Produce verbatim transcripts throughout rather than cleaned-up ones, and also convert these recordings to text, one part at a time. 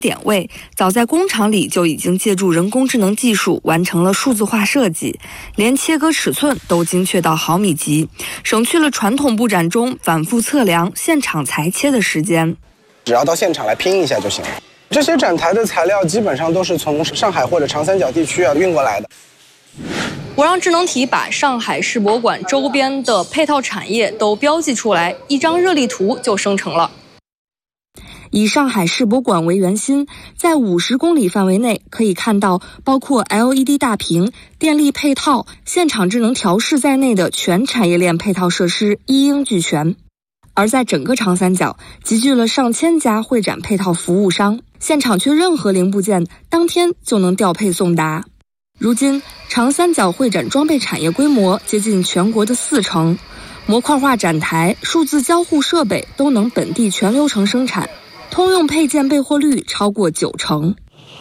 点位早在工厂里就已经借助人工智能技术完成了数字化设计，连切割尺寸都精确到毫米级，省去了传统布展中反复测量、现场裁切的时间。 只要到现场来拼一下就行了。这些展台的材料基本上都是从上海或者长三角地区啊运过来的。 我让智能体把上海世博馆周边的配套产业都标记出来，一张热力图就生成了。以上海世博馆为圆心，在五十公里范围内可以看到包括 L E D 大屏、电力配套、现场智能调试在内的全产业链配套设施一应俱全。而在整个长三角集聚了上千家会展配套服务商，现场缺任何零部件，当天就能调配送达。如今，长三角会展装备产业规模接近全国的四成，模块化展台、数字交互设备都能本地全流程生产。通用配件备货率超过九成。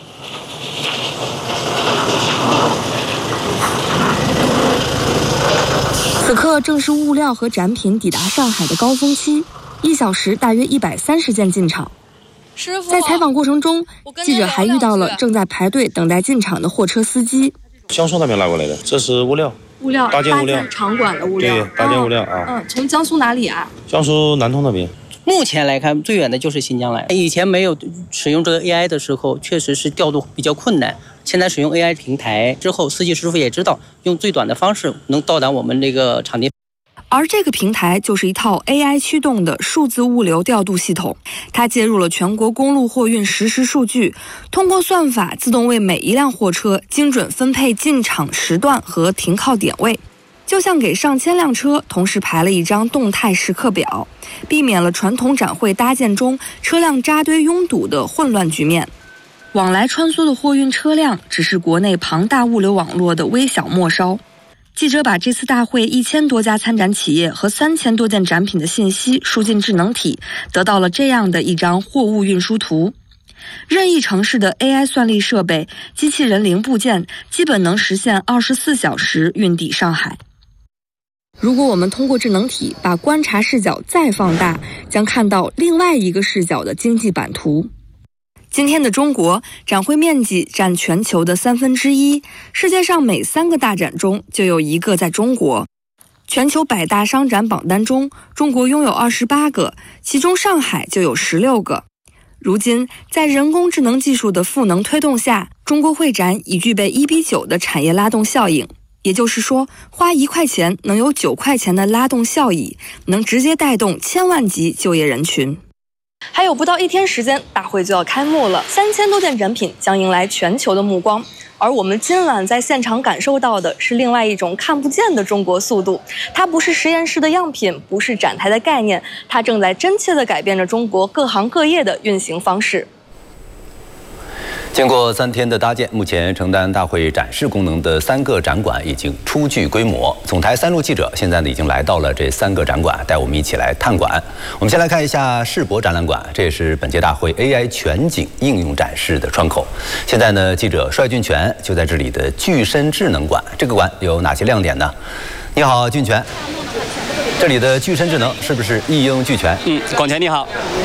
此刻正是物料和展品抵达上海的高峰期，一小时大约一百三十件进场。师傅，在采访过程中，记者还遇到了正在排队等待进场的货车司机。 江苏那边拉过来的，这是物料。 物料， 搭建物料， 场馆的物料。 对，搭建物料啊。 嗯，从江苏哪里啊？ 江苏南通那边。 目前来看，最远的就是新疆来。以前没有使用这个 A I 的时候，确实是调度比较困难。现在使用 A I 平台之后，司机师傅也知道用最短的方式能到达我们这个场地。 而这个平台就是一套 A I 驱动的数字物流调度系统，它接入了全国公路货运实时数据，通过算法自动为每一辆货车精准分配进场时段和停靠点位。就像给上千辆车同时排了一张动态时刻表，避免了传统展会搭建中车辆扎堆拥堵的混乱局面。往来穿梭的货运车辆只是国内庞大物流网络的微小末梢。记者把这次大会一千多家参展企业和三千多件展品的信息输进智能体，得到了这样的一张货物运输图。任意城市的 A I 算力设备、机器人零部件基本能实现二十四小时运抵上海。如果我们通过智能体把观察视角再放大，将看到另外一个视角的经济版图。今天的中国展会面积占全球的三分之一，世界上每三个大展中就有一个在中国。全球百大商展榜单中，中国拥有二十八个，其中上海就有十六个。如今，在人工智能技术的赋能推动下，中国会展已具备一比九的产业拉动效应。也就是说，花一块钱能有九块钱的拉动效益，能直接带动千万级就业人群。还有不到一天时间，大会就要开幕了，三千多件展品将迎来全球的目光。而我们今晚在现场感受到的是另外一种看不见的中国速度，它不是实验室的样品，不是展台的概念，它正在真切地改变着中国各行各业的运行方式。 经过三天的搭建，目前承担大会展示功能的三个展馆已经初具规模。总台三路记者现在呢已经来到了这三个展馆，带我们一起来探馆。我们先来看一下世博展览馆，这也是本届大会 A I 全景应用展示的窗口。现在呢，记者帅俊全就在这里的具身智能馆。这个馆有哪些亮点呢？你好，俊全。这里的具身智能是不是一应俱全？ 嗯，广全你好。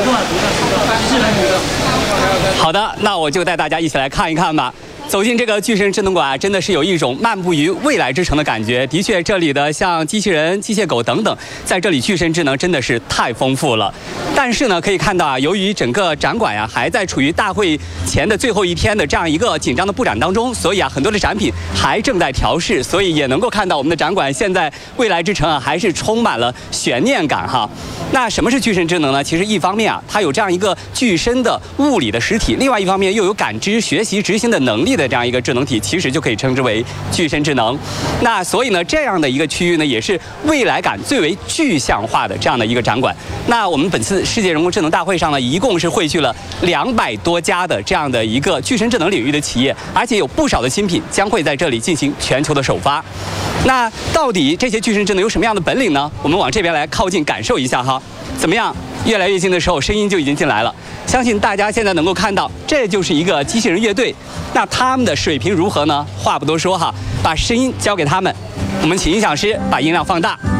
好的，那我就带大家一起来看一看吧。走进这个具身智能馆，真的是有一种漫步于未来之城的感觉。的确，这里的像机器人、机械狗等等，在这里具身智能真的是太丰富了。但是呢，可以看到啊，由于整个展馆呀还在处于大会前的最后一天的这样一个紧张的布展当中，所以啊，很多的展品还正在调试，所以也能够看到我们的展馆现在未来之城啊还是充满了悬念感哈。那什么是具身智能呢？其实一方面啊，它有这样一个具身的物理的实体，另外一方面又有感知、学习、执行的能力的这样一个智能体，其实就可以称之为具身智能。那所以呢，这样的一个区域呢，也是未来感最为具象化的这样的一个展馆。那我们本次世界人工智能大会上呢，一共是汇聚了两百多家的这样的一个具身智能领域的企业，而且有不少的新品将会在这里进行全球的首发。那到底这些具身智能有什么样的本领呢？我们往这边来靠近感受一下哈。怎么样？越来越近的时候，声音就已经进来了。相信大家现在能够看到，这就是一个机器人乐队。那他们的水平如何呢？话不多说哈，把声音交给他们。我们请音响师把音量放大。